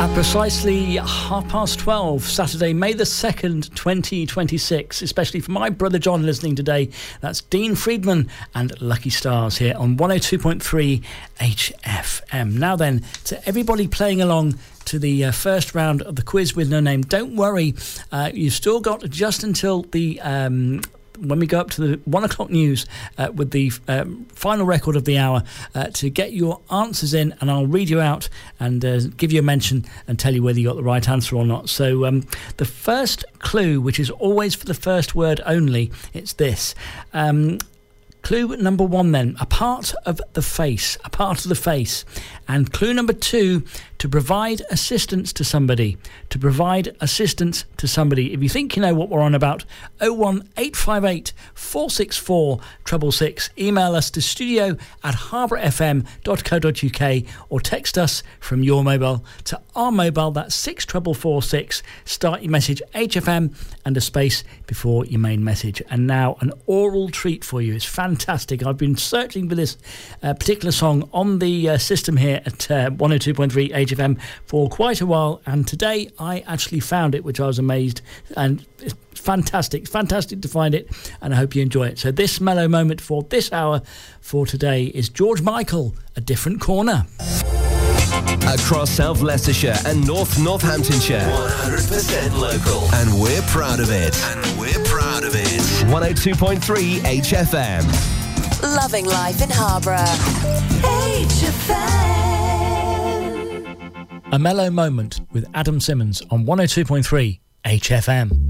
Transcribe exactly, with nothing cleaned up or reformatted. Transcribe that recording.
Precisely half past twelve, Saturday, May the second, twenty twenty-six, especially for my brother John listening today. That's Dean Friedman and Lucky Stars here on one oh two point three H F M. Now then, to everybody playing along to the uh, first round of the quiz with no name, don't worry, uh, you've still got just until the... Um, when we go up to the one o'clock news uh, with the um, final record of the hour uh, to get your answers in, and I'll read you out and uh, give you a mention and tell you whether you got the right answer or not. So um, the first clue, which is always for the first word only, it's this. Um, clue number one then, a part of the face, a part of the face. And clue number two, to provide assistance to somebody, to provide assistance to somebody. If you think you know what we're on about, oh one eight five eight, four six four, six six six. Email us to studio at harbour f m dot co dot u k or text us from your mobile to our mobile, that's six four four six. Start your message H F M and a space before your main message. And now an oral treat for you. It's fantastic. I've been searching for this uh, particular song on the uh, system here at uh, one oh two point three H F M for quite a while, and today I actually found it, which I was amazed, and it's fantastic, fantastic to find it, and I hope you enjoy it. So this mellow moment for this hour for today is George Michael, A Different Corner. Across South Leicestershire and North Northamptonshire, one hundred percent local, and we're proud of it. And we're proud of it. one oh two point three H F M. Loving life in Harborough. H F M. A mellow moment with Adam Simmons on one oh two point three H F M.